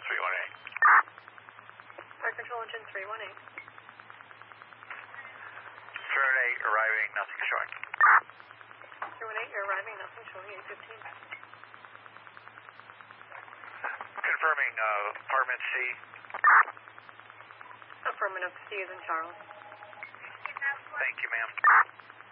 318. Fire Control Engine 318. 318, arriving, nothing showing. 318, you're arriving, nothing showing, 815. Confirming apartment C. Affirmative, C is in Charles. Thank you, ma'am.